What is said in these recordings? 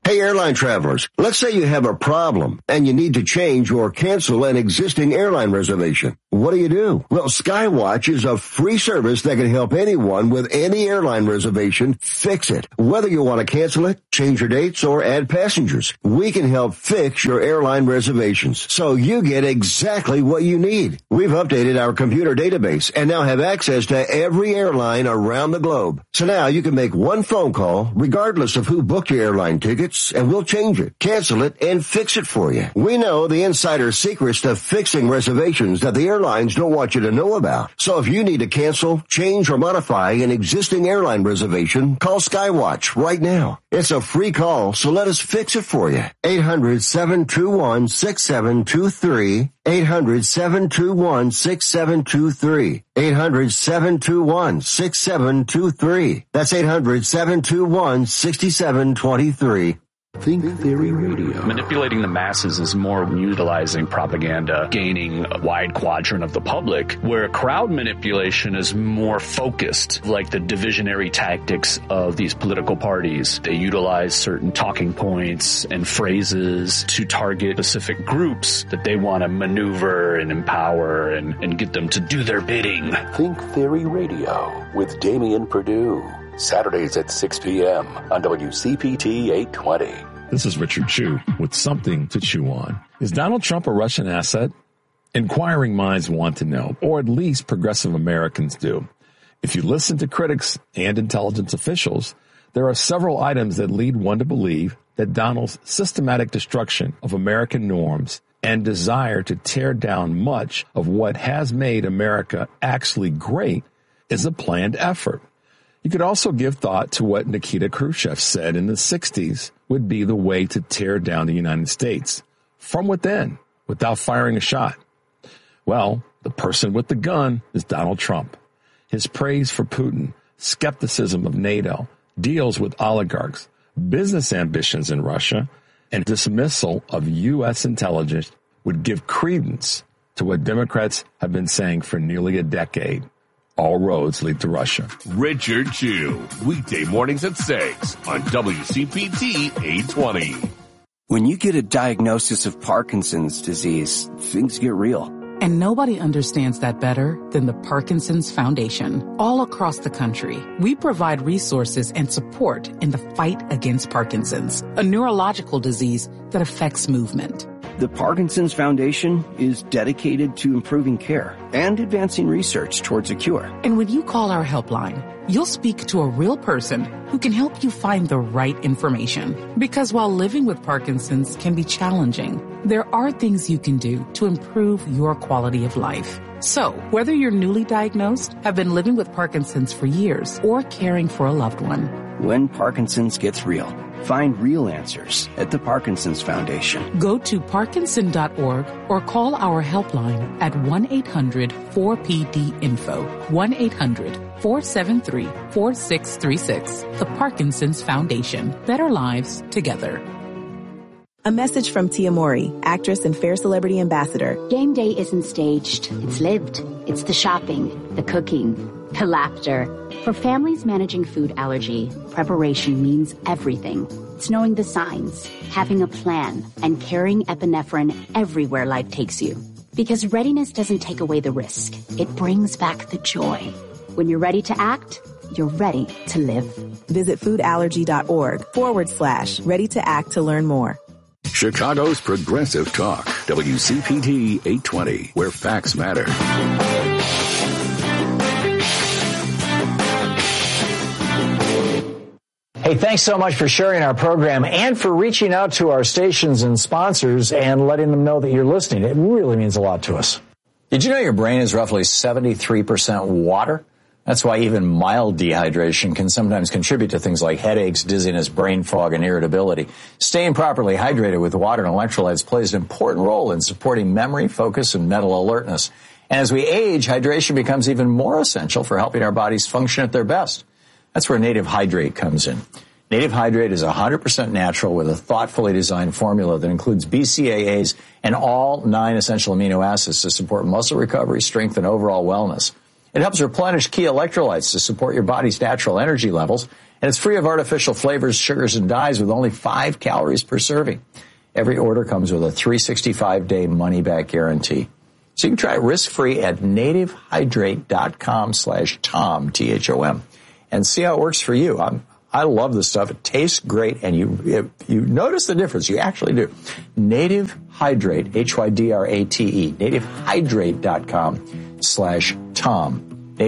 Hey, airline travelers, let's say you have a problem and you need to change or cancel an existing airline reservation. What do? Well, Skywatch is a free service that can help anyone with any airline reservation fix it. Whether you want to cancel it, change your dates, or add passengers, we can help fix your airline reservations so you get exactly what you need. We've updated our computer database and now have access to every airline around the globe. So now you can make one phone call regardless of who booked your airline tickets, and we'll change it, cancel it, and fix it for you. We know the insider secrets to fixing reservations that the airlines don't want you to know about. So if you need to cancel, change, or modify an existing airline reservation, call Skywatch right now. It's a free call, so let us fix it for you. 800-721-6723. 800-721-6723. 800-721-6723. That's 800-721-6723. Think Theory Radio. Manipulating the masses is more utilizing propaganda, gaining a wide quadrant of the public, where crowd manipulation is more focused, like the divisionary tactics of these political parties. They utilize certain talking points and phrases to target specific groups that they want to maneuver and empower and get them to do their bidding. Think Theory Radio with Damian Perdue. Saturdays at 6 p.m. on WCPT 820. This is Richard Chu with something to chew on. Is Donald Trump a Russian asset? Inquiring minds want to know, or at least progressive Americans do. If you listen to critics and intelligence officials, there are several items that lead one to believe that Donald's systematic destruction of American norms and desire to tear down much of what has made America actually great is a planned effort. You could also give thought to what Nikita Khrushchev said in the 60s would be the way to tear down the United States from within without firing a shot. Well, the person with the gun is Donald Trump. His praise for Putin, skepticism of NATO, deals with oligarchs, business ambitions in Russia, and dismissal of U.S. intelligence would give credence to what Democrats have been saying for nearly a decade. All roads lead to Russia. Richard Chu, weekday mornings at 6 on WCPT 820. When you get a diagnosis of Parkinson's disease, things get real. And nobody understands that better than the Parkinson's Foundation. All across the country, we provide resources and support in the fight against Parkinson's, a neurological disease that affects movement. The Parkinson's Foundation is dedicated to improving care and advancing research towards a cure. And when you call our helpline, you'll speak to a real person who can help you find the right information. Because while living with Parkinson's can be challenging, there are things you can do to improve your quality of life. So, whether you're newly diagnosed, have been living with Parkinson's for years, or caring for a loved one, when Parkinson's gets real, find real answers at the Parkinson's Foundation. Go to Parkinson.org or call our helpline at 1-800-4PD-INFO, 1-800-473-4636. The Parkinson's Foundation. Better lives together. A message from Tia Mori, actress and Fair Celebrity Ambassador. Game day isn't staged. It's lived. It's the shopping, the cooking, the laughter. For families managing food allergy, preparation means everything. It's knowing the signs, having a plan, and carrying epinephrine everywhere life takes you. Because readiness doesn't take away the risk. It brings back the joy. When you're ready to act, you're ready to live. Visit foodallergy.org/ready to act to learn more. Chicago's Progressive Talk, WCPT 820, where facts matter. Hey, thanks so much for sharing our program and for reaching out to our stations and sponsors and letting them know that you're listening. It really means a lot to us. Did you know your brain is roughly 73% water? That's why even mild dehydration can sometimes contribute to things like headaches, dizziness, brain fog, and irritability. Staying properly hydrated with water and electrolytes plays an important role in supporting memory, focus, and mental alertness. And as we age, hydration becomes even more essential for helping our bodies function at their best. That's where Native Hydrate comes in. Native Hydrate is 100% natural with a thoughtfully designed formula that includes BCAAs and all 9 essential amino acids to support muscle recovery, strength, and overall wellness. It helps replenish key electrolytes to support your body's natural energy levels And it's free of artificial flavors, sugars, and dyes with only 5 calories per serving. Every order comes with a 365-day money-back guarantee. So you can try it risk-free at nativehydrate.com/Tom, T-H-O-M, and see how it works for you. I love this stuff. It tastes great, and you notice the difference. You actually do. Native Hydrate, Hydrate, nativehydrate.com/Tom.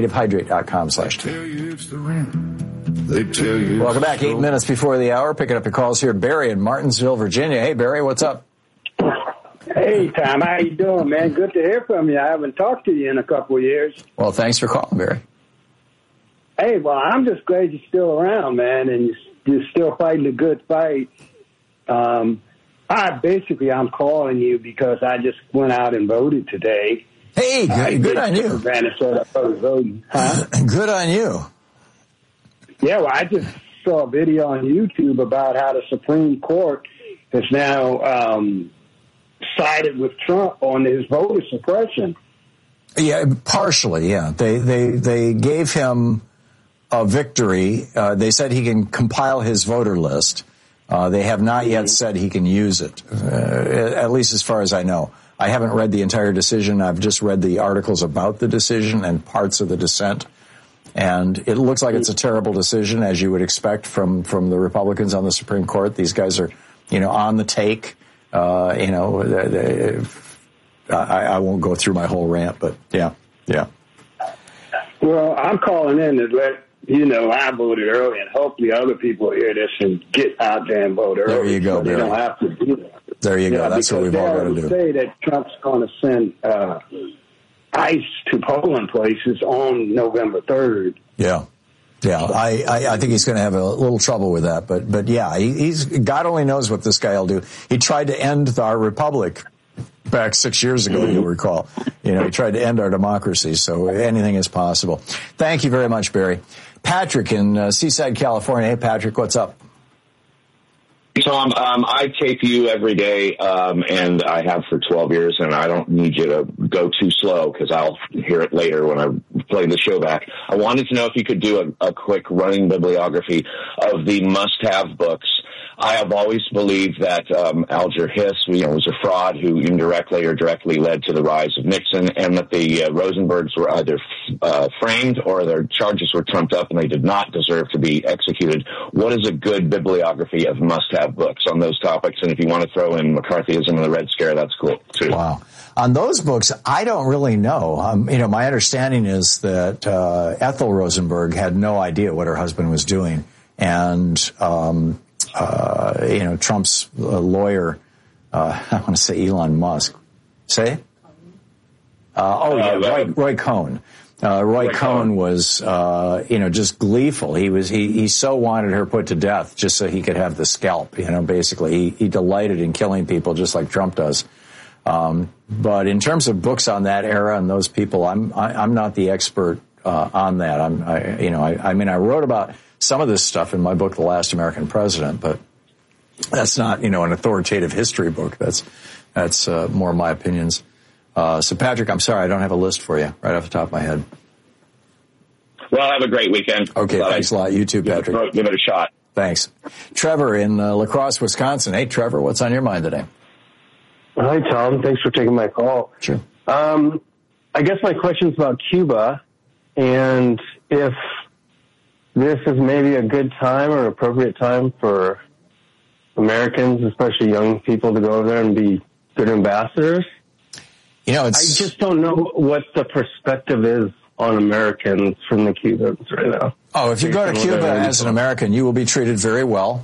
nativehydrate.com/Tom. Welcome back. 8 minutes before the hour. Picking up your calls here. Barry in Martinsville, Virginia. Hey, Barry, what's up? Hey, Tom. How you doing, man? Good to hear from you. I haven't talked to you in a couple of years. Well, thanks for calling, Barry. Hey, well, I'm just glad you're still around, man, and you're still fighting a good fight. I'm calling you because I just went out and voted today. Hey, good on you. Voting. Huh? Good on you. Yeah, well, I just saw a video on YouTube about how the Supreme Court has now sided with Trump on his voter suppression. Yeah, partially, yeah. They gave him a victory. They said he can compile his voter list. They have not yet said he can use it, at least as far as I know. I haven't read the entire decision. I've just read the articles about the decision and parts of the dissent. And it looks like it's a terrible decision, as you would expect from the Republicans on the Supreme Court. These guys are, on the take. I won't go through my whole rant, but yeah. Well, I'm calling in to let I voted early, and hopefully other people hear this and get out there and vote early. There you go, so they don't have to do that. There you go. That's what we've all got to do. Say that Trump's going to send ICE to polling places on November 3rd. Yeah. I think he's going to have a little trouble with that, but yeah, he's God only knows what this guy will do. He tried to end our republic back 6 years ago, you'll recall. He tried to end our democracy, so anything is possible. Thank you very much, Barry. Patrick in Seaside, California. Hey, Patrick, what's up? Tom, I tape you every day, and I have for 12 years, and I don't need you to go too slow because I'll hear it later when I play the show back. I wanted to know if you could do a quick running bibliography of the must-have books. I have always believed that Alger Hiss, was a fraud who indirectly or directly led to the rise of Nixon, and that the Rosenbergs were either framed or their charges were trumped up and they did not deserve to be executed. What is a good bibliography of must-have books on those topics? And if you want to throw in McCarthyism and the Red Scare, that's cool, too. Wow. On those books, I don't really know. My understanding is that Ethel Rosenberg had no idea what her husband was doing. And Trump's lawyer, I want to say Elon Musk. Say? Roy Cohn. Roy Cohn was, just gleeful. He so wanted her put to death just so he could have the scalp, basically. He delighted in killing people just like Trump does. But in terms of books on that era and those people, I'm not the expert, on that. I wrote about some of this stuff in my book, The Last American President, but that's not, an authoritative history book. That's more my opinions. So Patrick, I'm sorry, I don't have a list for you right off the top of my head. Well, have a great weekend. Okay, thanks a lot. You too, Patrick. Give it a shot. Thanks. Trevor in La Crosse, Wisconsin. Hey, Trevor, what's on your mind today? Hi, Tom. Thanks for taking my call. Sure. I guess my question is about Cuba, and if this is maybe a good time or appropriate time for Americans, especially young people, to go over there and be good ambassadors. I just don't know what the perspective is on Americans from the Cubans right now. Oh, if you go to Cuba as an American, you will be treated very well.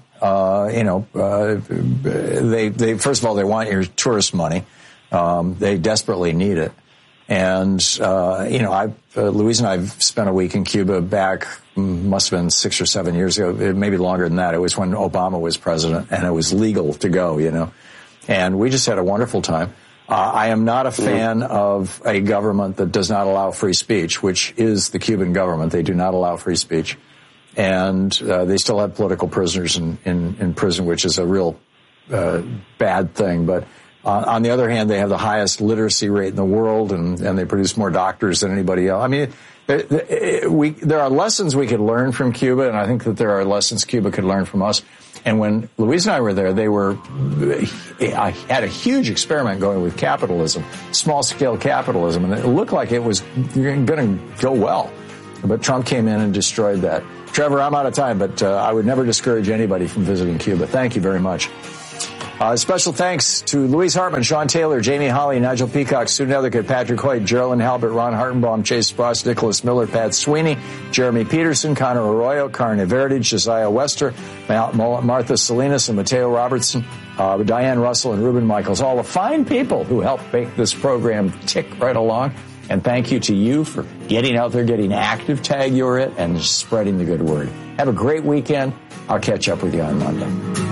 They first of all, they want your tourist money. They desperately need it. And, Louise and I've spent a week in Cuba back, must have been 6 or 7 years ago, maybe longer than that. It was when Obama was president and it was legal to go, and we just had a wonderful time. I am not a fan of a government that does not allow free speech, which is the Cuban government. They do not allow free speech. And they still have political prisoners in prison, which is a real bad thing. But On the other hand, they have the highest literacy rate in the world, and they produce more doctors than anybody else. I mean, there are lessons we could learn from Cuba, and I think that there are lessons Cuba could learn from us. And when Louise and I were there, I had a huge experiment going with capitalism, small-scale capitalism, and it looked like it was going to go well. But Trump came in and destroyed that. Trevor, I'm out of time, but I would never discourage anybody from visiting Cuba. Thank you very much. Special thanks to Louise Hartman, Sean Taylor, Jamie Holly, Nigel Peacock, Student Advocate Patrick Hoyt, Geraldine Halbert, Ron Hartenbaum, Chase Spross, Nicholas Miller, Pat Sweeney, Jeremy Peterson, Connor Arroyo, Karna Veritage, Josiah Wester, Martha Salinas, and Mateo Robertson, Diane Russell, and Ruben Michaels, all the fine people who helped make this program tick right along. And thank you to you for getting out there, getting active, tag you're it, and spreading the good word. Have a great weekend. I'll catch up with you on Monday.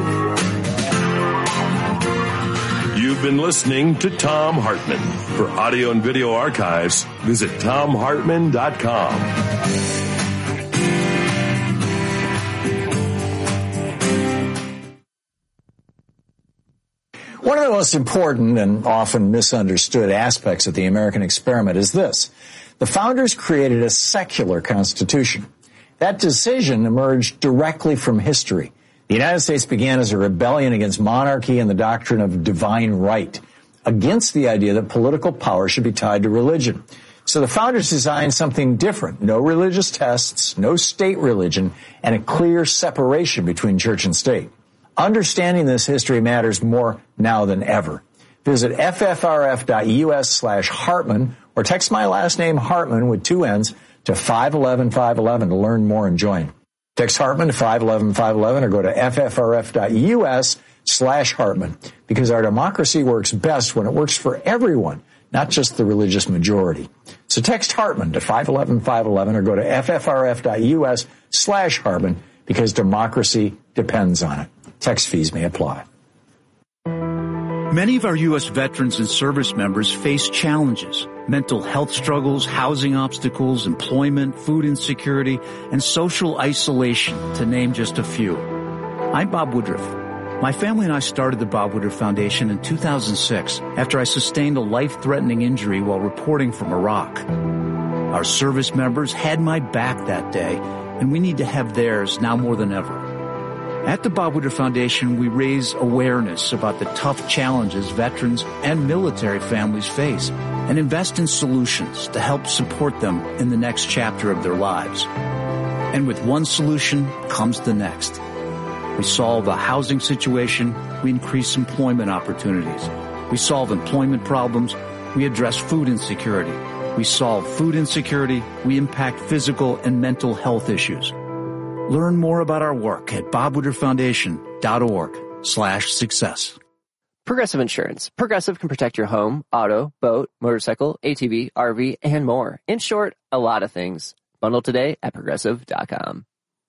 You've been listening to Thom Hartmann. For audio and video archives, visit ThomHartmann.com. One of the most important and often misunderstood aspects of the American experiment is this. The founders created a secular constitution. That decision emerged directly from history. The United States began as a rebellion against monarchy and the doctrine of divine right, against the idea that political power should be tied to religion. So the founders designed something different. No religious tests, no state religion, and a clear separation between church and state. Understanding this history matters more now than ever. Visit ffrf.us/Hartmann or text my last name Hartmann with 2 N's to 511-511 to learn more and join. Text Hartmann to 511-511 or go to ffrf.us/Hartmann, because our democracy works best when it works for everyone, not just the religious majority. So text Hartmann to 511-511 or go to ffrf.us/Hartmann, because democracy depends on it. Text fees may apply. Many of our U.S. veterans and service members face challenges: mental health struggles, housing obstacles, employment, food insecurity, and social isolation, to name just a few. I'm Bob Woodruff. My family and I started the Bob Woodruff Foundation in 2006 after I sustained a life-threatening injury while reporting from Iraq. Our service members had my back that day, and we need to have theirs now more than ever. At the Bob Woodruff Foundation, we raise awareness about the tough challenges veterans and military families face and invest in solutions to help support them in the next chapter of their lives. And with one solution comes the next. We solve a housing situation, we increase employment opportunities. We solve employment problems, we address food insecurity. We solve food insecurity, we impact physical and mental health issues. Learn more about our work at bobwoodrufffoundation.org/success. Progressive Insurance. Progressive can protect your home, auto, boat, motorcycle, ATV, RV, and more. In short, a lot of things. Bundle today at progressive.com.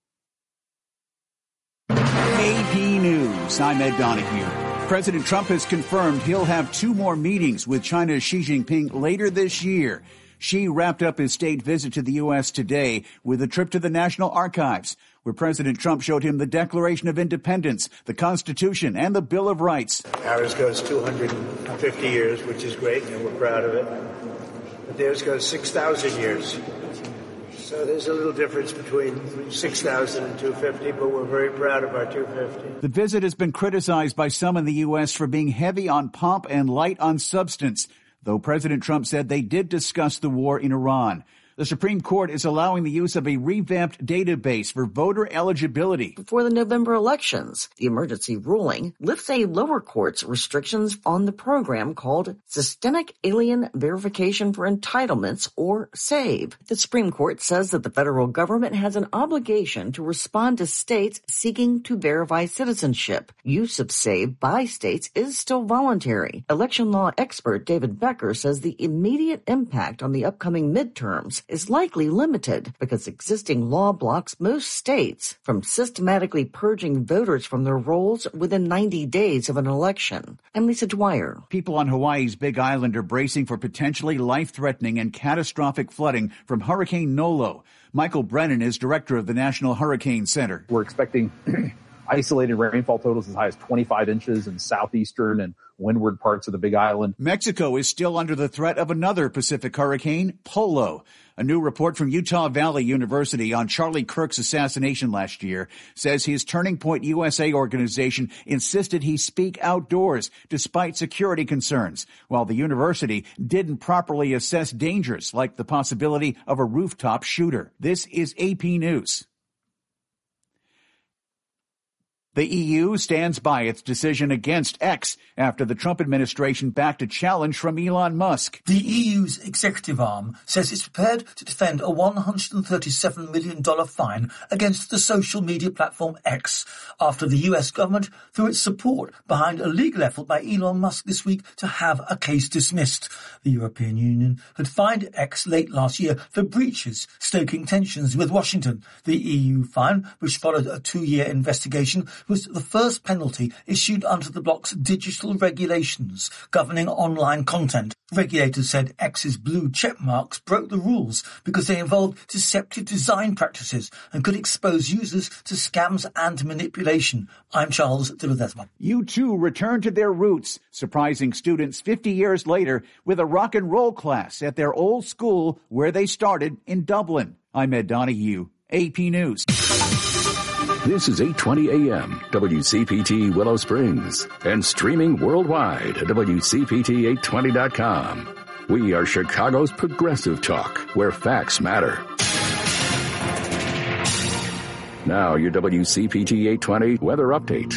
AP News. I'm Ed Donahue. President Trump has confirmed he'll have 2 more meetings with China's Xi Jinping later this year. Xi wrapped up his state visit to the U.S. today with a trip to the National Archives, where President Trump showed him the Declaration of Independence, the Constitution, and the Bill of Rights. Ours goes 250 years, which is great, and we're proud of it. But theirs goes 6,000 years. So there's a little difference between 6,000 and 250, but we're very proud of our 250. The visit has been criticized by some in the U.S. for being heavy on pomp and light on substance, though President Trump said they did discuss the war in Iran. The Supreme Court is allowing the use of a revamped database for voter eligibility. Before the November elections, the emergency ruling lifts a lower court's restrictions on the program called Systemic Alien Verification for Entitlements, or SAVE. The Supreme Court says that the federal government has an obligation to respond to states seeking to verify citizenship. Use of SAVE by states is still voluntary. Election law expert David Becker says the immediate impact on the upcoming midterms is likely limited because existing law blocks most states from systematically purging voters from their rolls within 90 days of an election. I'm Lisa Dwyer. People on Hawaii's Big Island are bracing for potentially life-threatening and catastrophic flooding from Hurricane Nolo. Michael Brennan is director of the National Hurricane Center. We're expecting isolated rainfall totals as high as 25 inches in southeastern and windward parts of the Big Island. Mexico is still under the threat of another Pacific hurricane, Polo. A new report from Utah Valley University on Charlie Kirk's assassination last year says his Turning Point USA organization insisted he speak outdoors despite security concerns, while the university didn't properly assess dangers like the possibility of a rooftop shooter. This is AP News. The EU stands by its decision against X after the Trump administration backed a challenge from Elon Musk. The EU's executive arm says it's prepared to defend a $137 million fine against the social media platform X after the US government threw its support behind a legal effort by Elon Musk this week to have a case dismissed. The European Union had fined X late last year for breaches, stoking tensions with Washington. The EU fine, which followed a 2-year investigation, was the first penalty issued under the bloc's digital regulations governing online content. Regulators said X's blue check marks broke the rules because they involved deceptive design practices and could expose users to scams and manipulation. I'm Charles de Ledesma. U2 returned to their roots, surprising students 50 years later with a rock and roll class at their old school where they started in Dublin. I'm Ed Donahue, AP News. This is 820 AM, WCPT Willow Springs, and streaming worldwide at WCPT820.com. We are Chicago's progressive talk, where facts matter. Now, your WCPT 820 weather update.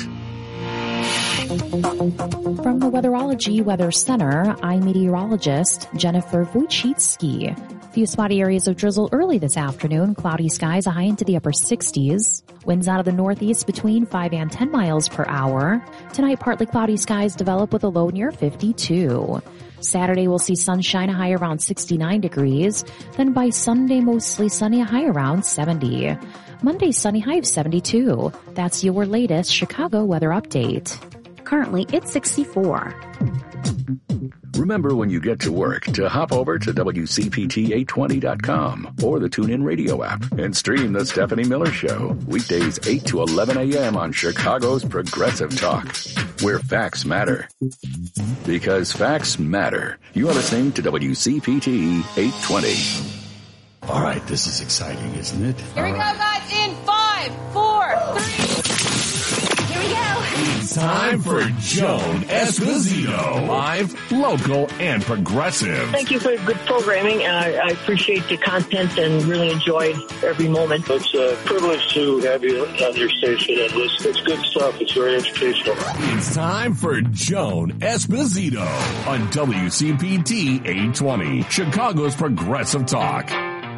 From the Weatherology Weather Center, I'm meteorologist Jennifer Wojcicki. Few spotty areas of drizzle early this afternoon. Cloudy skies, a high into the upper 60s. Winds out of the northeast between 5 and 10 miles per hour. Tonight, partly cloudy skies develop with a low near 52. Saturday, we'll see sunshine, a high around 69 degrees. Then by Sunday, mostly sunny, a high around 70. Monday, sunny, high of 72. That's your latest Chicago weather update. Currently, it's 64. Remember when you get to work to hop over to WCPT820.com or the TuneIn Radio app and stream The Stephanie Miller Show. Weekdays 8 to 11 a.m. on Chicago's Progressive Talk, where facts matter. Because facts matter. You are listening to WCPT 820. All right, this is exciting, isn't it? Here we go, guys, in 5, 4, 3. Here we go. It's time for Joan Esposito. Live, local, and progressive. Thank you for good programming. I appreciate the content and really enjoyed every moment. It's a privilege to have you on your station and listen. It's good stuff. It's very educational. It's time for Joan Esposito on WCPT 820, Chicago's Progressive Talk.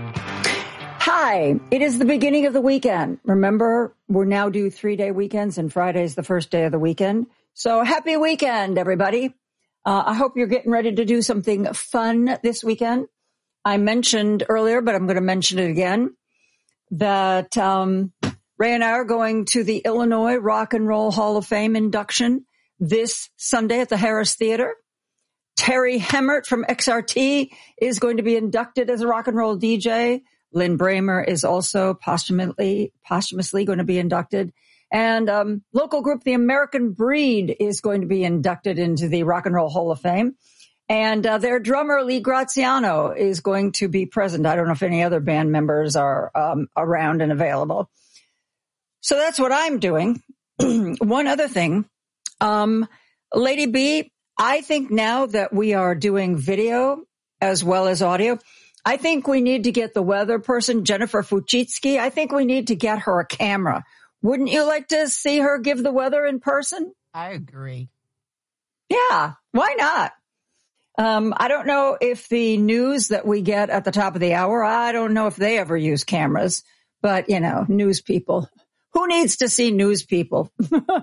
Hi, it is the beginning of the weekend. Remember, we're now due 3-day weekends and Friday's the first day of the weekend. So happy weekend, everybody. I hope you're getting ready to do something fun this weekend. I mentioned earlier, but I'm going to mention it again, that Ray and I are going to the Illinois Rock and Roll Hall of Fame induction this Sunday at the Harris Theater. Terry Hemmert from XRT is going to be inducted as a rock and roll DJ. Lynn Bramer is also posthumously going to be inducted. And local group The American Breed is going to be inducted into the Rock and Roll Hall of Fame. And their drummer, Lee Graziano, is going to be present. I don't know if any other band members are around and available. So that's what I'm doing. One other thing, Lady B, I think now that we are doing video as well as audio, I think we need to get the weather person, Jennifer Wojcicki. I think we need to get her a camera. Wouldn't you like to see her give the weather in person? I agree. Yeah, why not? I don't know if the news that we get at the top of the hour, I don't know if they ever use cameras, but, you know, news people. Who needs to see news people?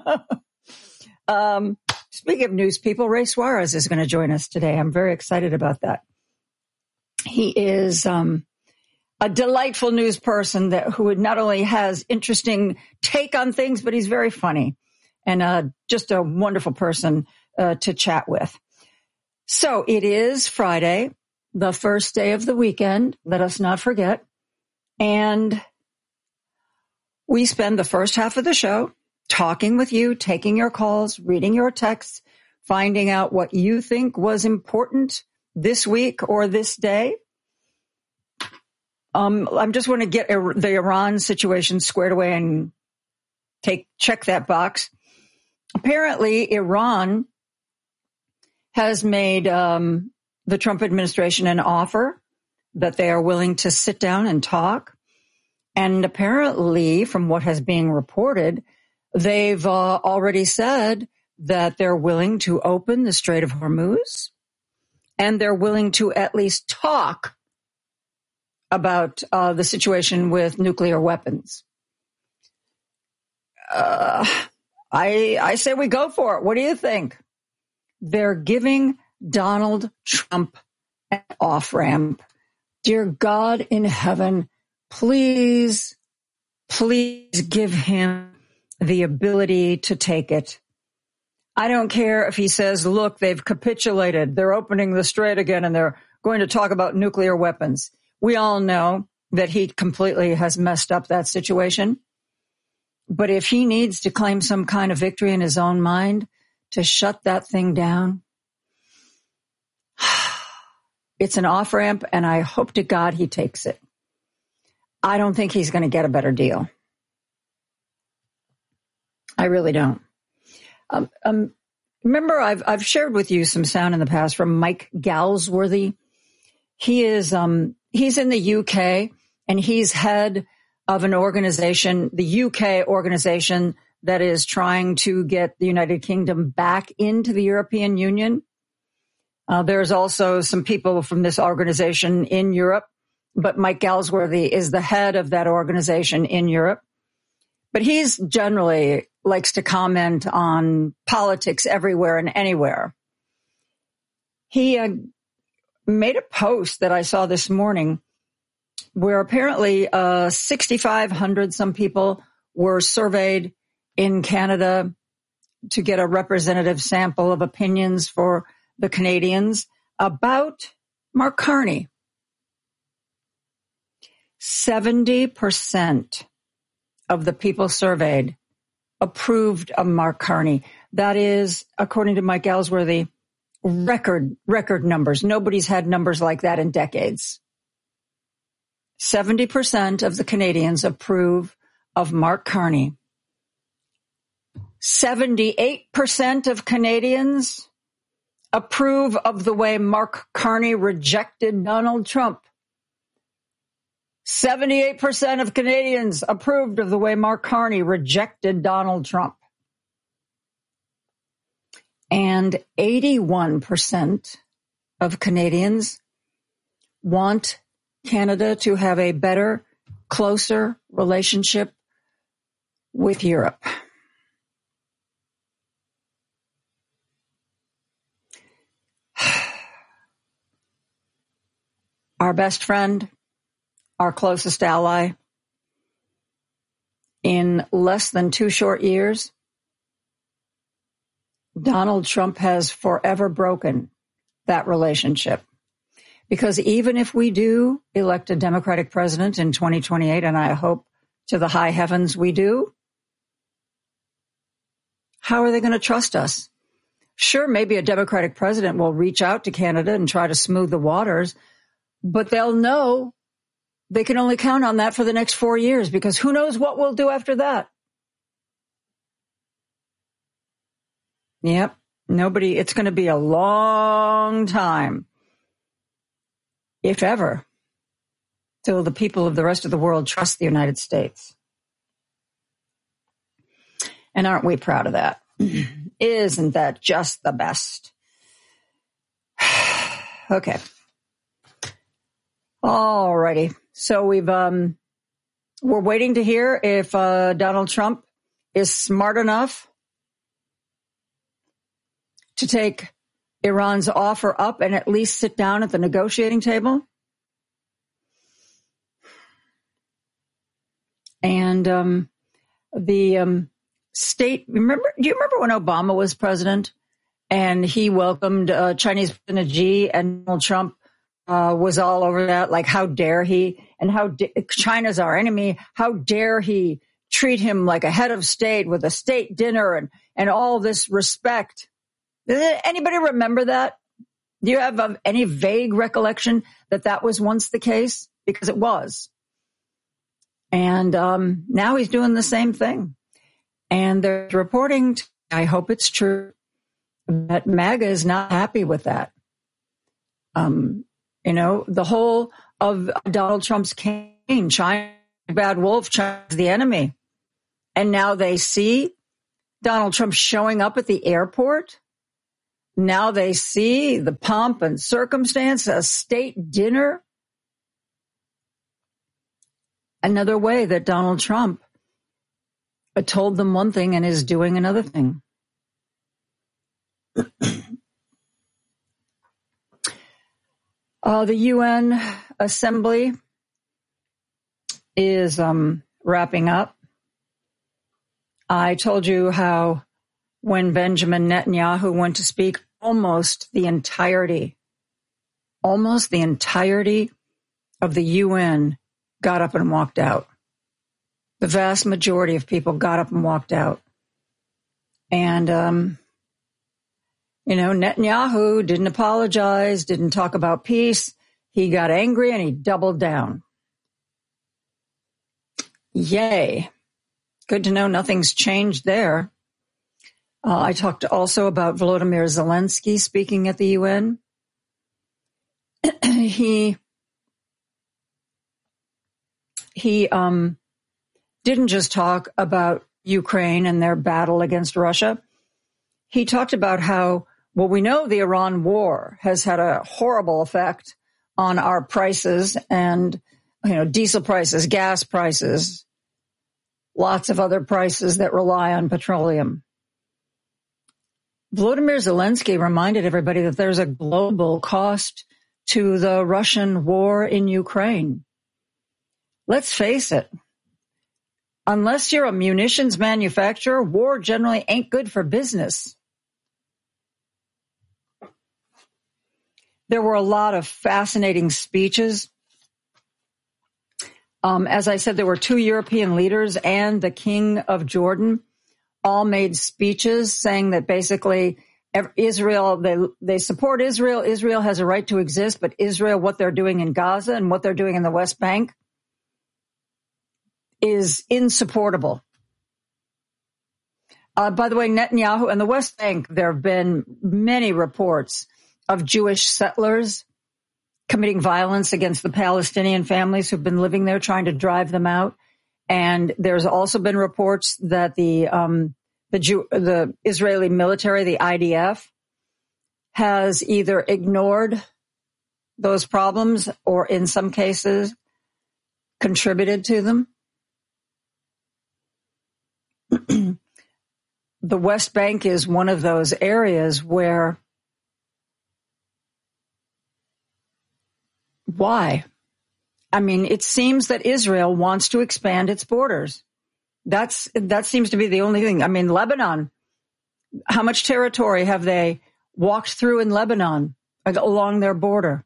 Speaking of news people, Ray Suarez is going to join us today. I'm very excited about that. He is a delightful news person who not only has interesting take on things, but he's very funny and just a wonderful person to chat with. So it is Friday, the first day of the weekend. Let us not forget. And we spend the first half of the show talking with you, taking your calls, reading your texts, finding out what you think was important this week or this day. I just want to get the Iran situation squared away and check that box. Apparently, Iran has made the Trump administration an offer that they are willing to sit down and talk. And apparently, from what has been reported, they've already said that they're willing to open the Strait of Hormuz, and they're willing to at least talk about the situation with nuclear weapons. I say we go for it. What do you think? They're giving Donald Trump an off-ramp. Dear God in heaven, please give him the ability to take it. I don't care if he says, look, they've capitulated. They're opening the strait again and they're going to talk about nuclear weapons. We all know that he completely has messed up that situation. But if he needs to claim some kind of victory in his own mind to shut that thing down, it's an off-ramp, and I hope to God he takes it. I don't think he's going to get a better deal. I really don't. Remember, I've shared with you some sound in the past from Mike Galsworthy. He is he's in the UK, and he's head of an organization, the UK organization that is trying to get the United Kingdom back into the European Union. There's also some people from this organization in Europe, but Mike Galsworthy is the head of that organization in Europe. But he's generally likes to comment on politics everywhere and anywhere. He made a post that I saw this morning where apparently 6,500 some people were surveyed in Canada to get a representative sample of opinions for the Canadians about Mark Carney. 70% of the people surveyed approved of Mark Carney. That is, according to Mike Galsworthy, record numbers. Nobody's had numbers like that in decades. 70% of the Canadians approve of Mark Carney. 78% of Canadians approve of the way Mark Carney rejected Donald Trump. 78% of Canadians approved of the way Mark Carney rejected Donald Trump. And 81% of Canadians want Canada to have a better, closer relationship with Europe. Our best friend, our closest ally, in less than 2 short years, Donald Trump has forever broken that relationship. Because even if we do elect a Democratic president in 2028, and I hope to the high heavens we do, how are they going to trust us? Sure, maybe a Democratic president will reach out to Canada and try to smooth the waters, but they'll know they can only count on that for the next 4 years, because who knows what we'll do after that. Yep, it's going to be a long time, if ever, till the people of the rest of the world trust the United States. And aren't we proud of that? Isn't that just the best? Okay. All righty. So we're waiting to hear if Donald Trump is smart enough to take Iran's offer up and at least sit down at the negotiating table. And the state, do you remember when Obama was president and he welcomed Chinese President Xi, and Donald Trump was all over that, like, how dare he, and China's our enemy, how dare he treat him like a head of state with a state dinner and all this respect. Does anybody remember that? Do you have any vague recollection that that was once the case? Because it was. And now he's doing the same thing. And they're reporting, I hope it's true, that MAGA is not happy with that. The whole of Donald Trump's campaign, China, bad wolf, China's the enemy. And now they see Donald Trump showing up at the airport. Now they see the pomp and circumstance, a state dinner. Another way that Donald Trump told them one thing and is doing another thing. The UN Assembly is wrapping up. I told you how when Benjamin Netanyahu went to speak, almost the entirety of the UN got up and walked out. The vast majority of people got up and walked out. And, Netanyahu didn't apologize, didn't talk about peace. He got angry and he doubled down. Yay. Good to know nothing's changed there. I talked also about Volodymyr Zelensky speaking at the UN. He didn't just talk about Ukraine and their battle against Russia. He talked about how, we know the Iran war has had a horrible effect on our prices and, diesel prices, gas prices, lots of other prices that rely on petroleum. Volodymyr Zelensky reminded everybody that there's a global cost to the Russian war in Ukraine. Let's face it. Unless you're a munitions manufacturer, war generally ain't good for business. There were a lot of fascinating speeches. As I said, there were 2 European leaders and the King of Jordan all made speeches saying that basically Israel, they support Israel. Israel has a right to exist, but Israel, what they're doing in Gaza and what they're doing in the West Bank is insupportable. By the way, Netanyahu and the West Bank, there have been many reports of Jewish settlers committing violence against the Palestinian families who've been living there, trying to drive them out. And there's also been reports that the Israeli military, the IDF, has either ignored those problems or in some cases contributed to them. The West Bank is one of those areas where why? I mean, it seems that Israel wants to expand its borders. That seems to be the only thing. I mean, Lebanon, how much territory have they walked through in Lebanon along their border?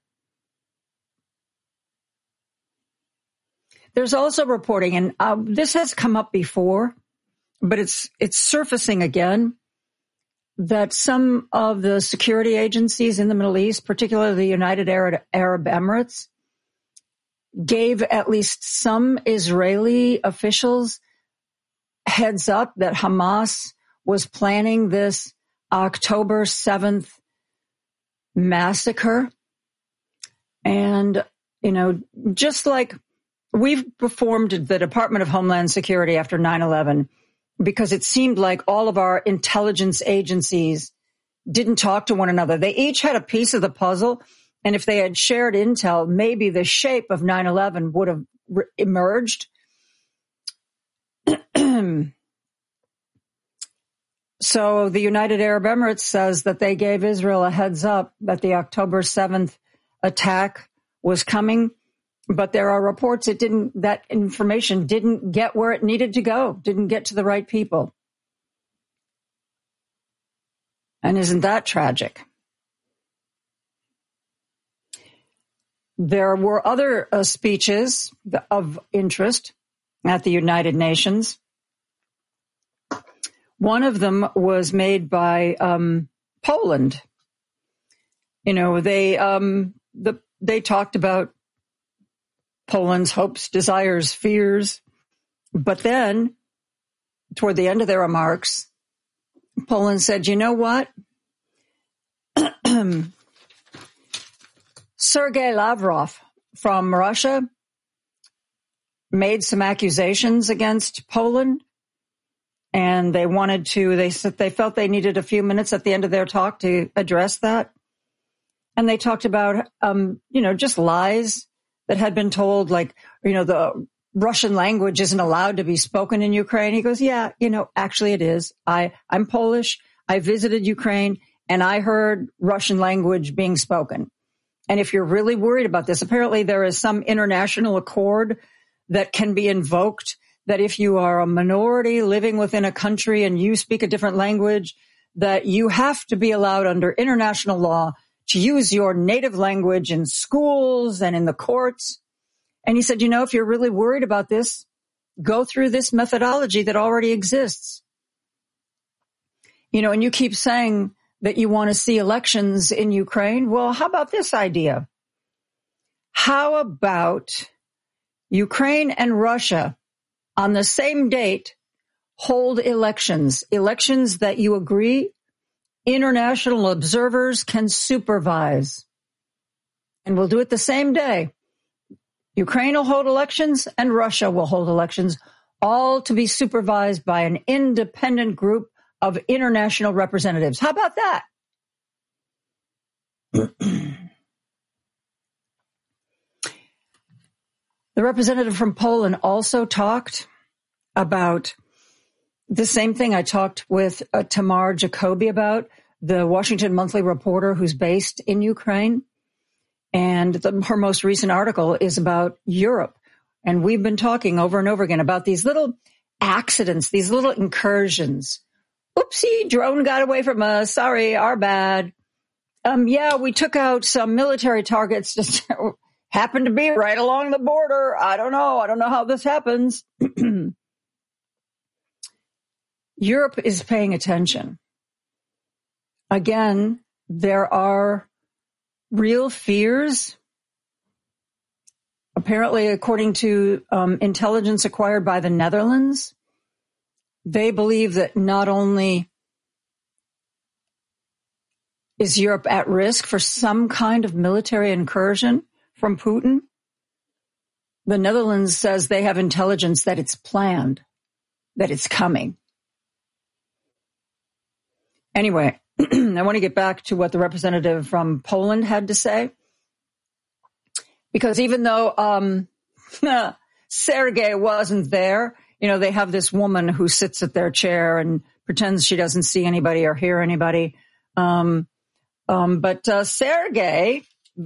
There's also reporting, and this has come up before, but it's surfacing again, that some of the security agencies in the Middle East, particularly the United Arab Emirates, gave at least some Israeli officials heads up that Hamas was planning this October 7th massacre. And, just like we've formed the Department of Homeland Security after 9/11, because it seemed like all of our intelligence agencies didn't talk to one another. They each had a piece of the puzzle, and if they had shared intel, maybe the shape of 9/11 would have emerged. So the United Arab Emirates says that they gave Israel a heads up that the October 7th attack was coming. But there are reports that information didn't get where it needed to go, didn't get to the right people. And isn't that tragic? There were other speeches of interest at the United Nations. One of them was made by Poland. You know, they talked about Poland's hopes, desires, fears, but then toward the end of their remarks, Poland said, you know what? Sergei Lavrov from Russia made some accusations against Poland, and they said they felt they needed a few minutes at the end of their talk to address that. And they talked about, just lies that had been told, like, the Russian language isn't allowed to be spoken in Ukraine. He goes, yeah, actually it is. I'm Polish. I visited Ukraine and I heard Russian language being spoken. And if you're really worried about this, apparently there is some international accord that can be invoked that if you are a minority living within a country and you speak a different language, that you have to be allowed under international law to use your native language in schools and in the courts. And he said, if you're really worried about this, go through this methodology that already exists. And you keep saying that you want to see elections in Ukraine. Well, how about this idea? How about Ukraine and Russia on the same date hold elections that you agree international observers can supervise? And we'll do it the same day. Ukraine will hold elections and Russia will hold elections, all to be supervised by an independent group of international representatives. How about that? The representative from Poland also talked about the same thing I talked with Tamar Jacoby about, the Washington Monthly reporter who's based in Ukraine. And her most recent article is about Europe. And we've been talking over and over again about these little accidents, these little incursions. Oopsie, drone got away from us. Sorry, our bad. We took out some military targets just happened to be right along the border. I don't know how this happens. Europe is paying attention. Again, there are real fears. Apparently, according to intelligence acquired by the Netherlands, they believe that not only is Europe at risk for some kind of military incursion from Putin, the Netherlands says they have intelligence that it's planned, that it's coming. Anyway, I want to get back to what the representative from Poland had to say. Because even though Sergei wasn't there, they have this woman who sits at their chair and pretends she doesn't see anybody or hear anybody. But Sergei,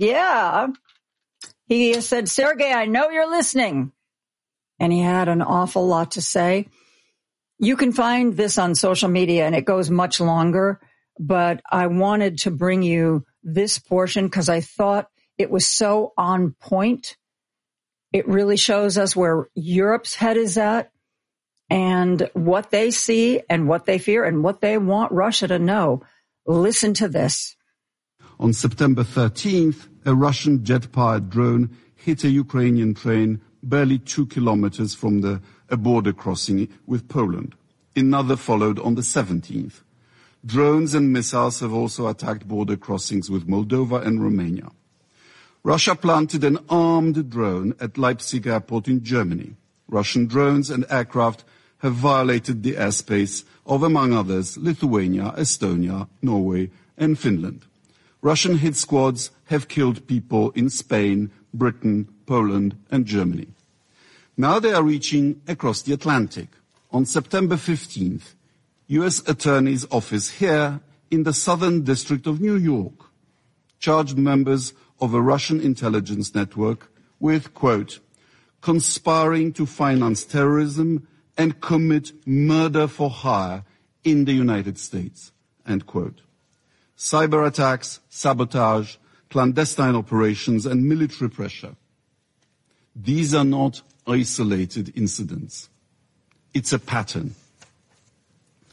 he said, Sergei, I know you're listening. And he had an awful lot to say. You can find this on social media and it goes much longer, but I wanted to bring you this portion because I thought it was so on point. It really shows us where Europe's head is at and what they see and what they fear and what they want Russia to know. Listen to this. On September 13th, a Russian jet-powered drone hit a Ukrainian train barely 2 kilometers from a border crossing with Poland. Another followed on the 17th. Drones and missiles have also attacked border crossings with Moldova and Romania. Russia planted an armed drone at Leipzig airport in Germany. Russian drones and aircraft have violated the airspace of, among others, Lithuania, Estonia, Norway, and Finland. Russian hit squads have killed people in Spain, Britain, Poland, and Germany. Now they are reaching across the Atlantic. On September 15th, U.S. Attorney's Office here in the Southern District of New York charged members of a Russian intelligence network with, quote, conspiring to finance terrorism and commit murder for hire in the United States, end quote. Cyber attacks, sabotage, clandestine operations, and military pressure. These are not isolated incidents. It's a pattern.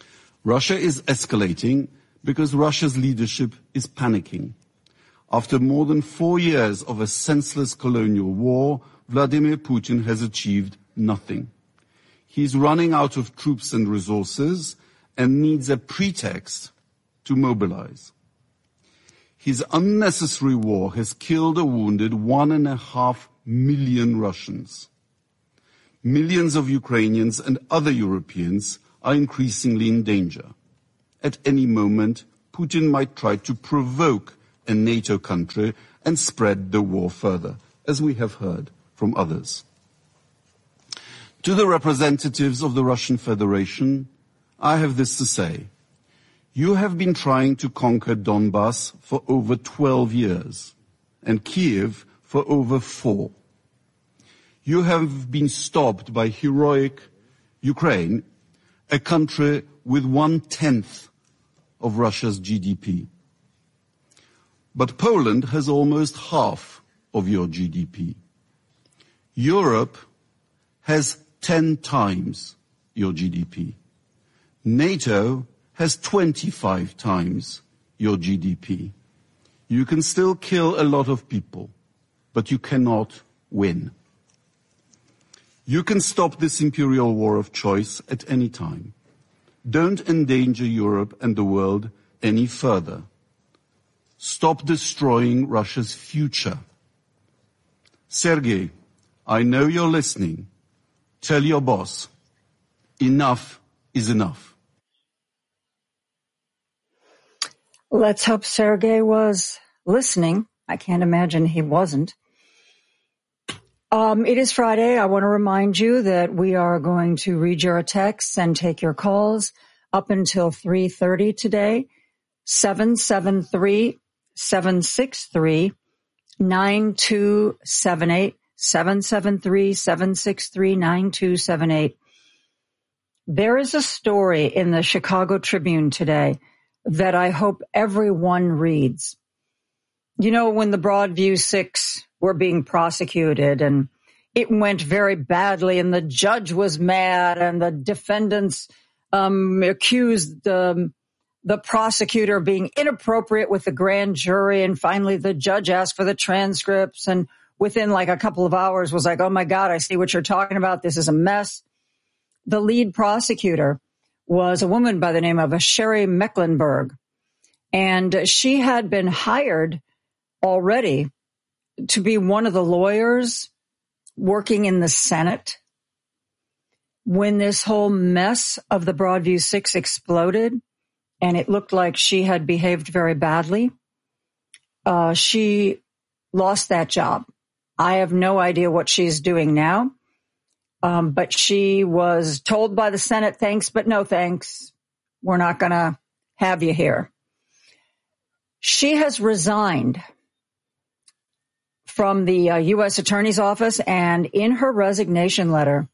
Russia is escalating because Russia's leadership is panicking. After more than 4 years of a senseless colonial war, Vladimir Putin has achieved nothing. He's running out of troops and resources and needs a pretext to mobilize. His unnecessary war has killed or wounded 1.5 million Russians. Millions of Ukrainians and other Europeans are increasingly in danger. At any moment, Putin might try to provoke a NATO country and spread the war further, as we have heard from others. To the representatives of the Russian Federation, I have this to say. You have been trying to conquer Donbass for over 12 years and Kiev for over 4. You have been stopped by heroic Ukraine, a country with 1/10 of Russia's GDP. But Poland has almost half of your GDP. Europe has 10 times your GDP. NATO has 25 times your GDP. You can still kill a lot of people, but you cannot win. You can stop this imperial war of choice at any time. Don't endanger Europe and the world any further. Stop destroying Russia's future. Sergei, I know you're listening. Tell your boss, enough is enough. Let's hope Sergei was listening. I can't imagine he wasn't. It is Friday. I want to remind you that we are going to read your texts and take your calls up until 3:30 today. 773-763-9278. 773-763-9278. There is a story in the Chicago Tribune today that I hope everyone reads. You know, when the Broadview Six were being prosecuted and it went very badly and the judge was mad and the defendants accused the prosecutor of being inappropriate with the grand jury, and finally the judge asked for the transcripts, and within like a couple of hours was like, oh my God, I see what you're talking about. This is a mess. The lead prosecutor was a woman by the name of Sherry Mecklenburg, and she had been hired already to be one of the lawyers working in the Senate when this whole mess of the Broadview Six exploded, and it looked like she had behaved very badly. She lost that job. I have no idea what she's doing now, but she was told by the Senate, thanks, but no thanks. We're not going to have you here. She has resigned from the U.S. Attorney's Office, and in her resignation letter,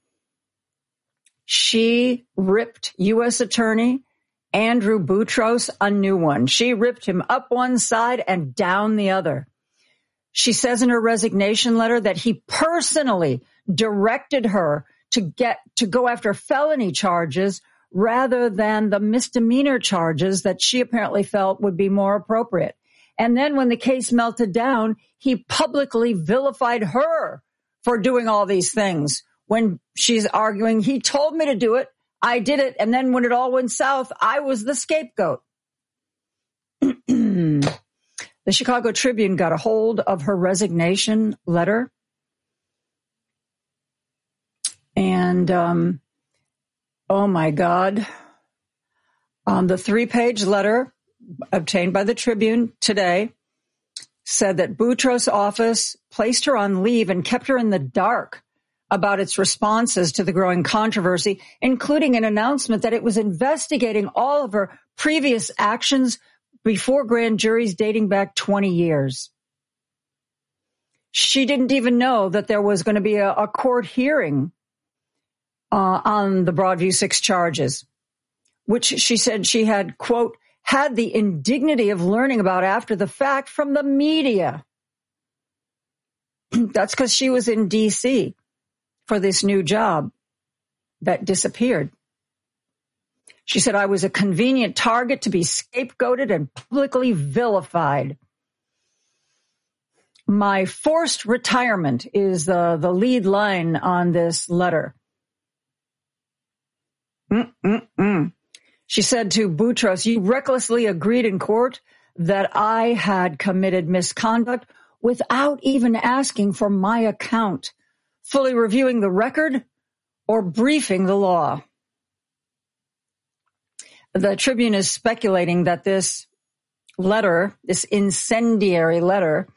she ripped U.S. Attorney Andrew Boutros a new one. She ripped him up one side and down the other. She says in her resignation letter that he personally directed her to go after felony charges rather than the misdemeanor charges that she apparently felt would be more appropriate. And then when the case melted down, he publicly vilified her for doing all these things when she's arguing, he told me to do it, I did it, and then when it all went south, I was the scapegoat. The Chicago Tribune got a hold of her resignation letter, and oh my God, the 3-page letter obtained by the Tribune today said that Boutros' office placed her on leave and kept her in the dark about its responses to the growing controversy, including an announcement that it was investigating all of her previous actions before grand juries dating back 20 years. She didn't even know that there was going to be a court hearing on the Broadview Six charges, which she said she had, quote, had the indignity of learning about after the fact from the media. That's because she was in D.C. for this new job that disappeared. She said, I was a convenient target to be scapegoated and publicly vilified. My forced retirement is the lead line on this letter. She said to Boutros, you recklessly agreed in court that I had committed misconduct without even asking for my account, fully reviewing the record or briefing the law. The Tribune is speculating that this letter, this incendiary letter,